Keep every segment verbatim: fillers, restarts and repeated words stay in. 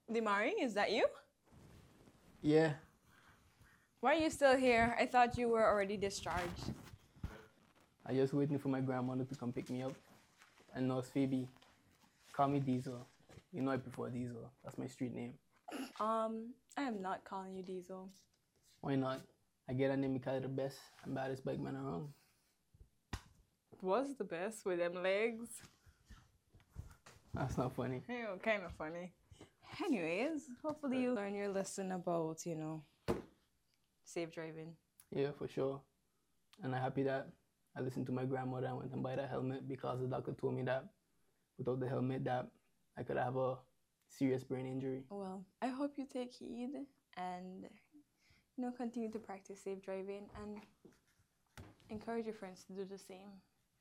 Demari, is that you? Yeah. Why are you still here? I thought you were already discharged. I just waiting for my grandmother to come pick me up. And Nurse Phoebe, call me Diesel. You know I prefer Diesel. That's my street name. Um, I am not calling you Diesel. Why not? I get a name because of the best and baddest bike man around. Was the best with them legs. That's not funny. You know, kind of funny. Anyways, hopefully you learn your lesson about, you know, safe driving. Yeah, for sure. And I'm happy that I listened to my grandmother and went and buy that helmet because the doctor told me that without the helmet that I could have a serious brain injury. Well, I hope you take heed and, you know, continue to practice safe driving and encourage your friends to do the same.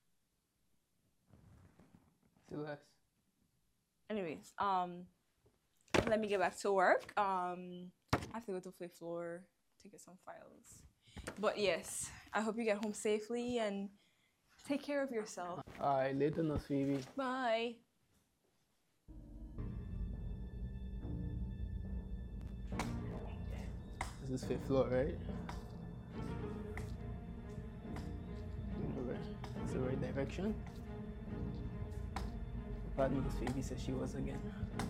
Celeste. Anyways, um, let me get back to work. Um, I have to go to fifth floor to get some files. But yes, I hope you get home safely and take care of yourself. All right, later, Nurse Phoebe. Bye. This is fifth floor, right? It's the right direction. But Nurse Phoebe says she was again.